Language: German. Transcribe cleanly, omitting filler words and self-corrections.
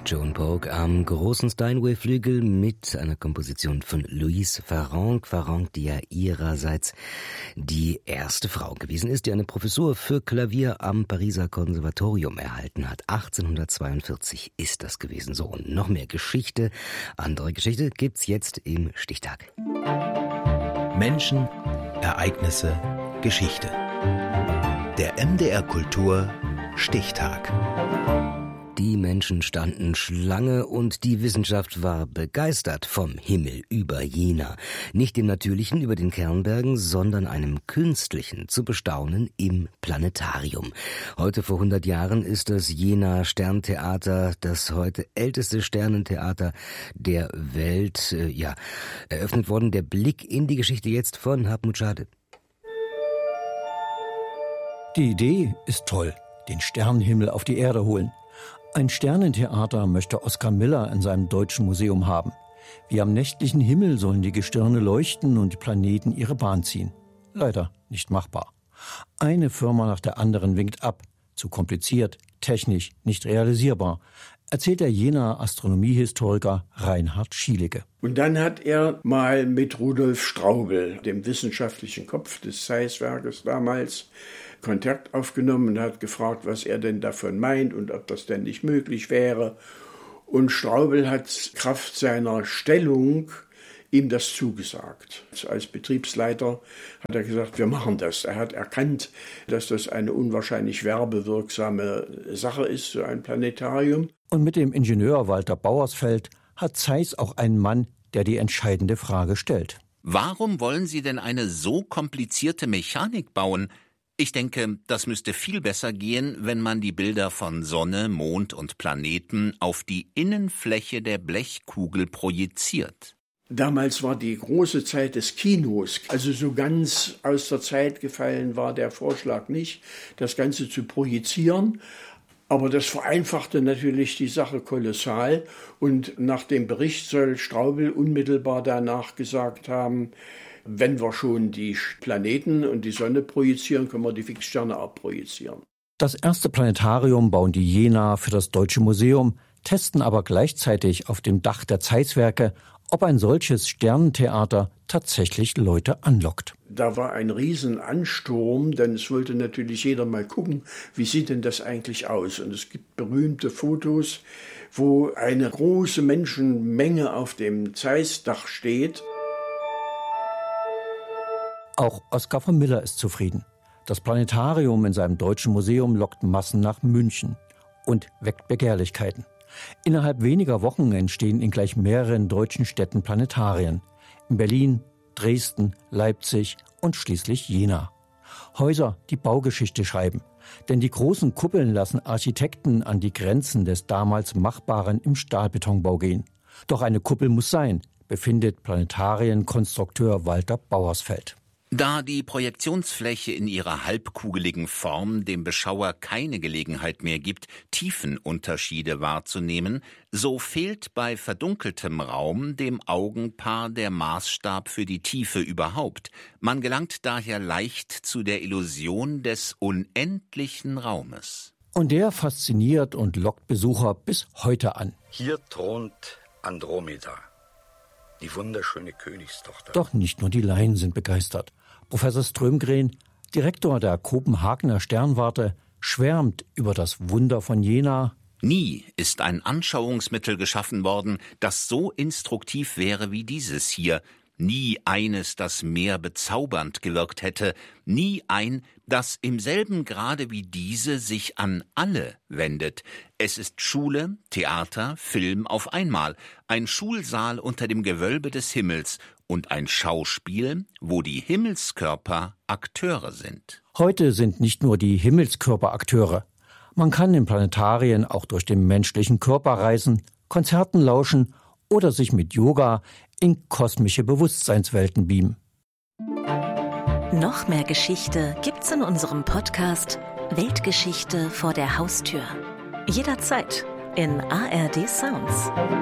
Joan Polk am großen Steinway-Flügel mit einer Komposition von Louise Farrenc. Farrenc, die ja ihrerseits die erste Frau gewesen ist, die eine Professur für Klavier am Pariser Konservatorium erhalten hat. 1842 ist das gewesen. So, und noch mehr Geschichte, andere Geschichte gibt's jetzt im Stichtag. Menschen, Ereignisse, Geschichte. Der MDR Kultur Stichtag. Die Menschen standen Schlange und die Wissenschaft war begeistert vom Himmel über Jena. Nicht dem natürlichen über den Kernbergen, sondern einem künstlichen zu bestaunen im Planetarium. Heute vor 100 Jahren ist das Jena Sterntheater, das heute älteste Sternentheater der Welt, eröffnet worden. Der Blick in die Geschichte jetzt von Hartmut Schade. Die Idee ist toll, den Sternenhimmel auf die Erde holen. Ein Sternentheater möchte Oskar Miller in seinem Deutschen Museum haben. Wie am nächtlichen Himmel sollen die Gestirne leuchten und die Planeten ihre Bahn ziehen. Leider nicht machbar. Eine Firma nach der anderen winkt ab. Zu kompliziert, technisch nicht realisierbar, erzählt der Jenaer Astronomiehistoriker Reinhard Schielicke. Und dann hat er mal mit Rudolf Straubel, dem wissenschaftlichen Kopf des Zeiss-Werkes damals, Kontakt aufgenommen und hat gefragt, was er denn davon meint und ob das denn nicht möglich wäre. Und Straubel hat Kraft seiner Stellung ihm das zugesagt. Als Betriebsleiter hat er gesagt, wir machen das. Er hat erkannt, dass das eine unwahrscheinlich werbewirksame Sache ist, so ein Planetarium. Und mit dem Ingenieur Walter Bauersfeld hat Zeiss auch einen Mann, der die entscheidende Frage stellt. Warum wollen Sie denn eine so komplizierte Mechanik bauen? Ich denke, das müsste viel besser gehen, wenn man die Bilder von Sonne, Mond und Planeten auf die Innenfläche der Blechkugel projiziert. Damals war die große Zeit des Kinos, also so ganz aus der Zeit gefallen war der Vorschlag nicht, das Ganze zu projizieren. Aber das vereinfachte natürlich die Sache kolossal. Und nach dem Bericht soll Straubel unmittelbar danach gesagt haben, wenn wir schon die Planeten und die Sonne projizieren, können wir die Fixsterne auch projizieren. Das erste Planetarium bauen die Jenaer für das Deutsche Museum, testen aber gleichzeitig auf dem Dach der Zeiss-Werke, ob ein solches Sternentheater tatsächlich Leute anlockt. Da war ein Riesenansturm, denn es wollte natürlich jeder mal gucken, wie sieht denn das eigentlich aus? Und es gibt berühmte Fotos, wo eine große Menschenmenge auf dem Zeiss-Dach steht. Auch Oskar von Miller ist zufrieden. Das Planetarium in seinem Deutschen Museum lockt Massen nach München und weckt Begehrlichkeiten. Innerhalb weniger Wochen entstehen in gleich mehreren deutschen Städten Planetarien. In Berlin, Dresden, Leipzig und schließlich Jena. Häuser, die Baugeschichte schreiben. Denn die großen Kuppeln lassen Architekten an die Grenzen des damals Machbaren im Stahlbetonbau gehen. Doch eine Kuppel muss sein, befindet Planetarienkonstrukteur Walter Bauersfeld. Da die Projektionsfläche in ihrer halbkugeligen Form dem Beschauer keine Gelegenheit mehr gibt, Tiefenunterschiede wahrzunehmen, so fehlt bei verdunkeltem Raum dem Augenpaar der Maßstab für die Tiefe überhaupt. Man gelangt daher leicht zu der Illusion des unendlichen Raumes. Und der fasziniert und lockt Besucher bis heute an. Hier thront Andromeda, die wunderschöne Königstochter. Doch nicht nur die Laien sind begeistert. Professor Strömgren, Direktor der Kopenhagener Sternwarte, schwärmt über das Wunder von Jena. Nie ist ein Anschauungsmittel geschaffen worden, das so instruktiv wäre wie dieses hier. Nie eines, das mehr bezaubernd gewirkt hätte. Nie ein, das im selben Grade wie diese sich an alle wendet. Es ist Schule, Theater, Film auf einmal. Ein Schulsaal unter dem Gewölbe des Himmels und ein Schauspiel, wo die Himmelskörper Akteure sind. Heute sind nicht nur die Himmelskörper Akteure. Man kann in Planetarien auch durch den menschlichen Körper reisen, Konzerten lauschen oder sich mit Yoga in kosmische Bewusstseinswelten beamen. Noch mehr Geschichte gibt's in unserem Podcast Weltgeschichte vor der Haustür. Jederzeit in ARD Sounds.